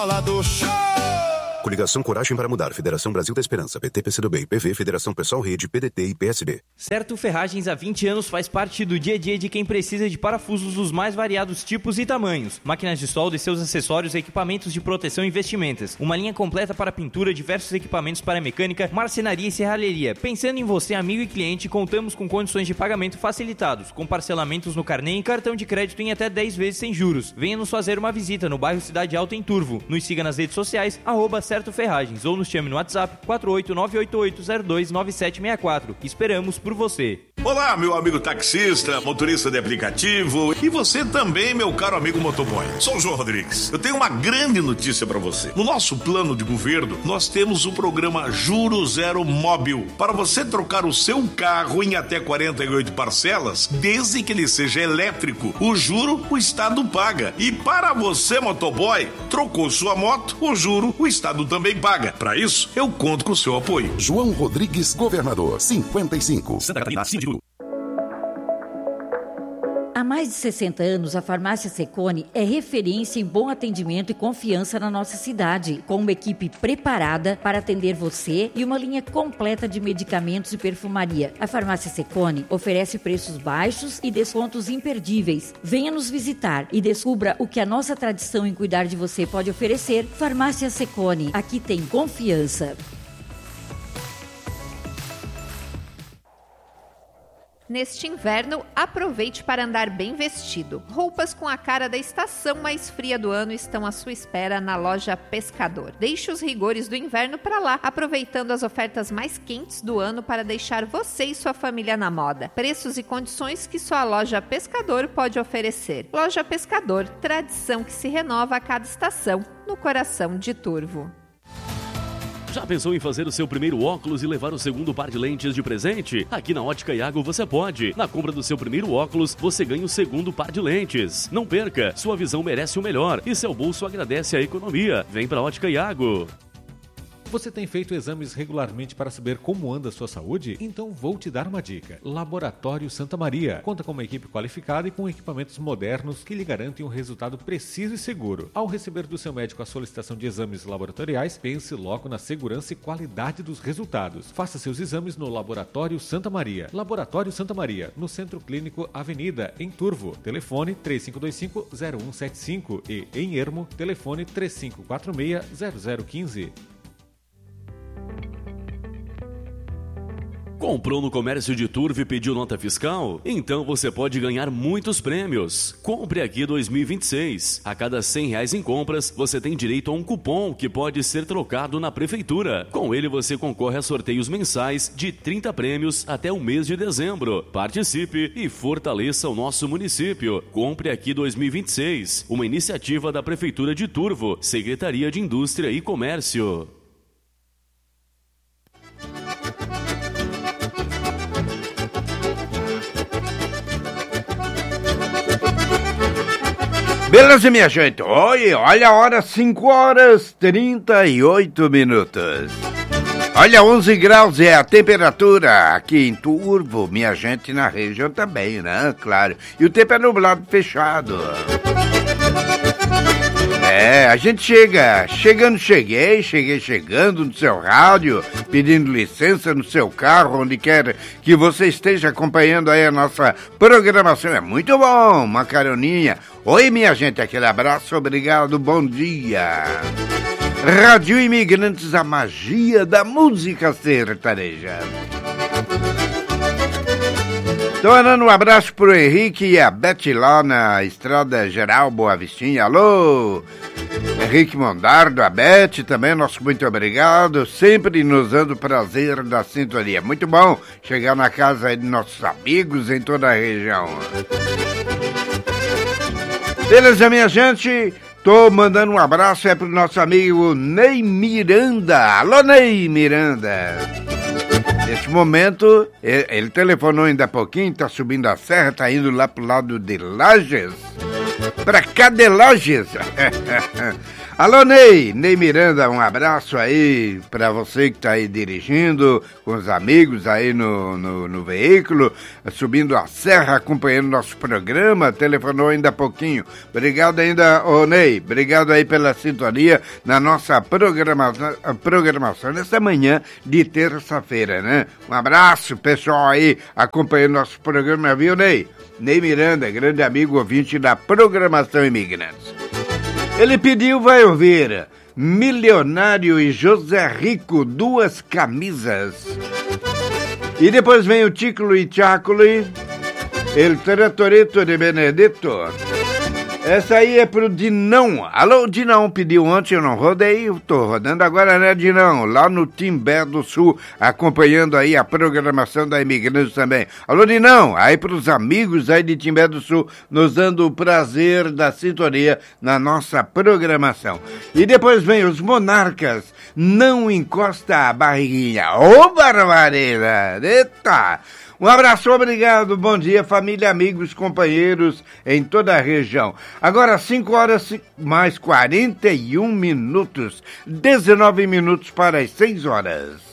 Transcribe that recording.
bola do show. Coligação Coragem para Mudar, Federação Brasil da Esperança, PT, PCdoB, PV, Federação Pessoal Rede, PDT e PSB. Certo Ferragens há 20 anos faz parte do dia a dia de quem precisa de parafusos dos mais variados tipos e tamanhos, máquinas de solda e seus acessórios, equipamentos de proteção e vestimentas, uma linha completa para pintura, diversos equipamentos para mecânica, marcenaria e serralheria. Pensando em você, amigo e cliente, contamos com condições de pagamento facilitados, com parcelamentos no carnê e cartão de crédito em até 10 vezes sem juros. Venha nos fazer uma visita no bairro Cidade Alta, em Turvo. Nos siga nas redes sociais, @Certo Ferragens, ou nos chame no WhatsApp 48988029764. Esperamos por você. Olá, meu amigo taxista, motorista de aplicativo e você também, meu caro amigo motoboy. Sou o João Rodrigues. Eu tenho uma grande notícia para você. No nosso plano de governo, nós temos o programa Juro Zero Móbil para você trocar o seu carro em até 48 parcelas, desde que ele seja elétrico. O juro, o Estado paga. E para você, motoboy, trocou sua moto, o juro, o Estado também paga. Para isso, eu conto com o seu apoio. João Rodrigues, governador, 55. Santa Catarina, Síndico. Há mais de 60 anos, a Farmácia Secone é referência em bom atendimento e confiança na nossa cidade, com uma equipe preparada para atender você e uma linha completa de medicamentos e perfumaria. A Farmácia Secone oferece preços baixos e descontos imperdíveis. Venha nos visitar e descubra o que a nossa tradição em cuidar de você pode oferecer. Farmácia Secone, aqui tem confiança. Neste inverno, aproveite para andar bem vestido. Roupas com a cara da estação mais fria do ano estão à sua espera na loja Pescador. Deixe os rigores do inverno para lá, aproveitando as ofertas mais quentes do ano para deixar você e sua família na moda. Preços e condições que só a loja Pescador pode oferecer. Loja Pescador, tradição que se renova a cada estação, no coração de Turvo. Já pensou em fazer o seu primeiro óculos e levar o segundo par de lentes de presente? Aqui na Ótica Iago você pode. Na compra do seu primeiro óculos, você ganha o segundo par de lentes. Não perca, sua visão merece o melhor e seu bolso agradece a economia. Vem pra Ótica Iago. Você tem feito exames regularmente para saber como anda a sua saúde? Então vou te dar uma dica. Laboratório Santa Maria. Conta com uma equipe qualificada e com equipamentos modernos que lhe garantem um resultado preciso e seguro. Ao receber do seu médico a solicitação de exames laboratoriais, pense logo na segurança e qualidade dos resultados. Faça seus exames no Laboratório Santa Maria. Laboratório Santa Maria, no Centro Clínico Avenida, em Turvo. Telefone 3525-0175 e em Ermo, telefone 3546-0015. Comprou no comércio de Turvo e pediu nota fiscal? Então você pode ganhar muitos prêmios. Compre aqui 2026. A cada R$100 em compras, você tem direito a um cupom que pode ser trocado na prefeitura. Com ele você concorre a sorteios mensais de 30 prêmios até o mês de dezembro. Participe e fortaleça o nosso município. Compre aqui 2026. Uma iniciativa da Prefeitura de Turvo, Secretaria de Indústria e Comércio. Beleza, minha gente? Olha a hora, 5h38. Olha, 11 graus é a temperatura aqui em Turvo, minha gente, na região também, né? Claro. E o tempo é nublado, fechado. A gente cheguei chegando no seu rádio, pedindo licença no seu carro, onde quer que você esteja acompanhando aí a nossa programação. É muito bom, uma caroninha. Oi, minha gente, aquele abraço, obrigado, bom dia. Rádio Imigrantes, a magia da música sertaneja. Tô mandando um abraço pro Henrique e a Beth lá na Estrada Geral Boa Vistinha. Alô, Henrique Mondardo, a Beth também, nosso muito obrigado, sempre nos dando prazer da sintonia. Muito bom chegar na casa aí de nossos amigos em toda a região. Beleza, minha gente? Tô mandando um abraço pro nosso amigo Ney Miranda. Alô, Ney Miranda. Neste momento, ele telefonou ainda há pouquinho, tá subindo a serra, tá indo lá pro lado de Lages. Pra cá de Lages. Alô, Ney Miranda, um abraço aí pra você que tá aí dirigindo com os amigos aí no veículo, subindo a serra, acompanhando nosso programa, telefonou ainda há pouquinho. Obrigado ainda, ô Ney, obrigado aí pela sintonia na nossa programação nessa manhã de terça-feira, né? Um abraço, pessoal aí acompanhando nosso programa, viu, Ney? Ney Miranda, grande amigo ouvinte da Programação Imigrantes. Ele pediu, vai ouvir, Milionário e José Rico, Duas Camisas. E depois vem o Ticolo e Chácoli, El Trattoretto de Benedetto. Essa aí é pro Dinão. Alô, Dinão, pediu ontem, eu não rodei, eu tô rodando agora, né, Dinão? Lá no Timbé do Sul, acompanhando aí a programação da Imigrantes também. Alô, Dinão, aí pros amigos aí de Timbé do Sul, nos dando o prazer da sintonia na nossa programação. E depois vem os Monarcas, Não Encosta a Barriguinha. Ô, barbaridade! Eita! Um abraço, obrigado, bom dia, família, amigos, companheiros em toda a região. Agora 5 horas mais 41 minutos, 19 minutos para as 6 horas.